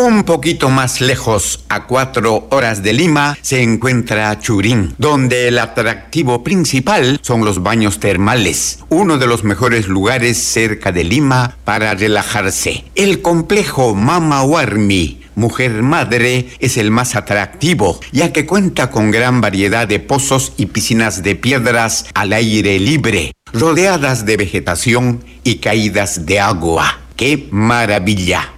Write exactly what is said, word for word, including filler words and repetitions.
Un poquito más lejos, a cuatro horas de Lima, se encuentra Churín, donde el atractivo principal son los baños termales, uno de los mejores lugares cerca de Lima para relajarse. El complejo Mama Warmi, Mujer Madre, es el más atractivo, ya que cuenta con gran variedad de pozos y piscinas de piedras al aire libre, rodeadas de vegetación y caídas de agua. ¡Qué maravilla!